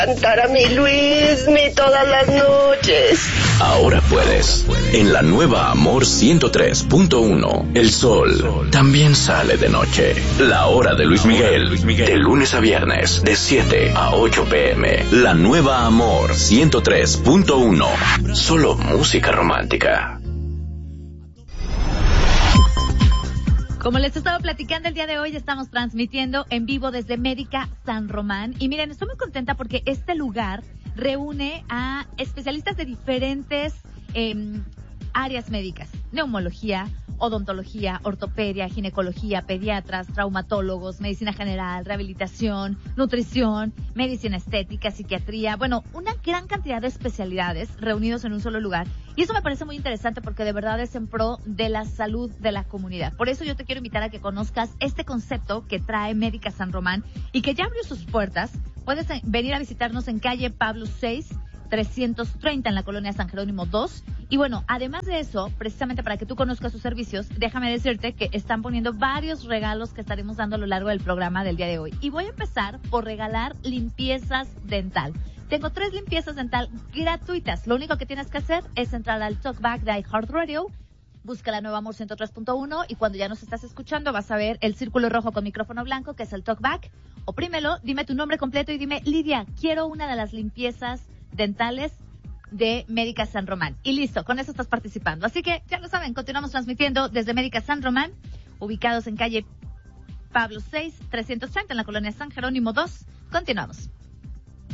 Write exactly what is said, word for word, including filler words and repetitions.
Cantar a mi Luismi todas las noches. Ahora puedes. En la nueva Amor ciento tres punto uno, el sol también sale de noche. La hora de Luis Miguel, de lunes a viernes, de siete a ocho pm. La nueva Amor ciento tres punto uno. Solo música romántica. Como les estaba platicando el día de hoy, estamos transmitiendo en vivo desde Médica San Román. Y miren, estoy muy contenta porque este lugar reúne a especialistas de diferentes eh, áreas médicas. Neumología, odontología, ortopedia, ginecología, pediatras, traumatólogos, medicina general, rehabilitación, nutrición, medicina estética, psiquiatría. Bueno, una gran cantidad de especialidades reunidos en un solo lugar. Y eso me parece muy interesante porque de verdad es en pro de la salud de la comunidad. Por eso yo te quiero invitar a que conozcas este concepto que trae Médica San Román y que ya abrió sus puertas. Puedes venir a visitarnos en calle Pablo seis, trescientos treinta en la colonia San Jerónimo dos. Y bueno, además de eso, precisamente para que tú conozcas sus servicios, déjame decirte que están poniendo varios regalos que estaremos dando a lo largo del programa del día de hoy. Y voy a empezar por regalar limpiezas dental. Tengo tres limpiezas dental gratuitas. Lo único que tienes que hacer es entrar al Talkback de iHeartRadio, busca la nueva Amor ciento tres punto uno y cuando ya nos estás escuchando vas a ver el círculo rojo con micrófono blanco que es el Talkback. Oprímelo, dime tu nombre completo y dime, Lidia, quiero una de las limpiezas dentales de Médica San Román. Y listo, con eso estás participando. Así que ya lo saben, continuamos transmitiendo desde Médica San Román, ubicados en calle Pablo seis, trescientos treinta en la colonia San Jerónimo dos. Continuamos.